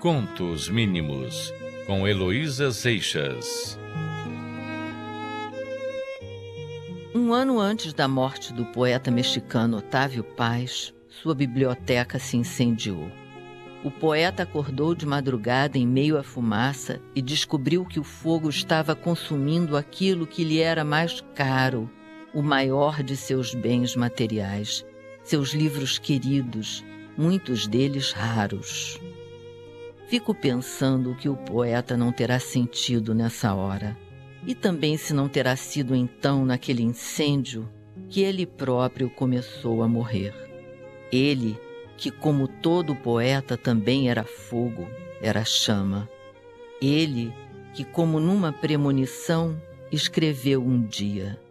Contos Mínimos, com Heloísa Seixas. Um ano antes da morte do poeta mexicano Octávio Paz, sua biblioteca se incendiou. O poeta acordou de madrugada em meio à fumaça e descobriu que o fogo estava consumindo aquilo que lhe era mais caro, o maior de seus bens materiais, seus livros queridos, muitos deles raros. Fico pensando que o poeta não terá sentido nessa hora, e também se não terá sido então, naquele incêndio, que ele próprio começou a morrer. Ele, que como todo poeta também era fogo, era chama. Ele, que como numa premonição, escreveu um dia: